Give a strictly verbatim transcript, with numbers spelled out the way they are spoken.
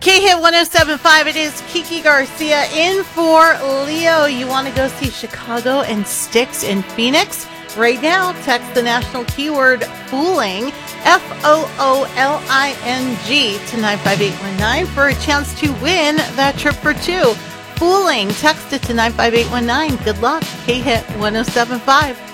K-Hit one oh seven point five, it is Kiki Garcia in for Leo. You want to go see Chicago and Styx in Phoenix? Right now, text the national keyword fooling, F O O L I N G, to nine five eight one nine for a chance to win that trip for two. Fooling, text it to nine five eight one nine. Good luck. K-Hit one oh seven point five.